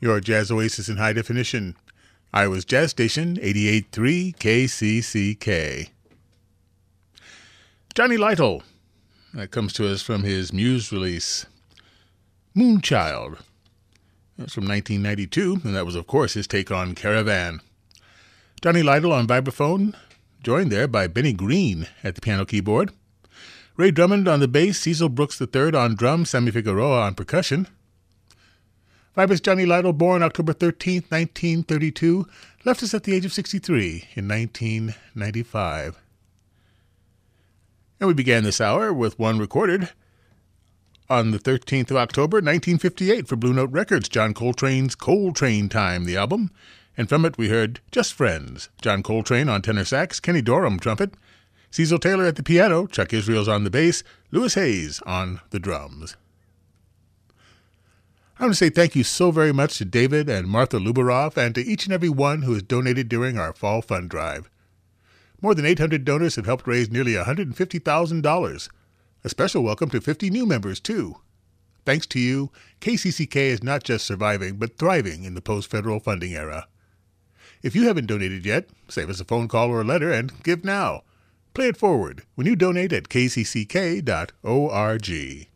your jazz oasis in high definition. Iowa's Jazz Station, 88.3 KCCK. Johnny Lytle. That comes to us from his Muse release, Moonchild. That's from 1992, and that was, of course, his take on Caravan. Johnny Lytle on vibraphone, joined there by Benny Green at the piano keyboard. Ray Drummond on the bass, Cecil Brooks III on drums, Sammy Figueroa on percussion. Vibra's Johnny Lytle, born October 13, 1932, left us at the age of 63 in 1995. And we began this hour with one recorded on the 13th of October, 1958 for Blue Note Records, John Coltrane's Coltrane Time, the album. And from it we heard Just Friends, John Coltrane on tenor sax, Kenny Dorham trumpet, Cecil Taylor at the piano, Chuck Israels on the bass, Louis Hayes on the drums. I want to say thank you so very much to David and Martha Lubaroff and to each and every one who has donated during our fall fund drive. More than 800 donors have helped raise nearly $150,000. A special welcome to 50 new members, too. Thanks to you, KCCK is not just surviving, but thriving in the post-federal funding era. If you haven't donated yet, save us a phone call or a letter and give now. Play it forward when you donate at kcck.org.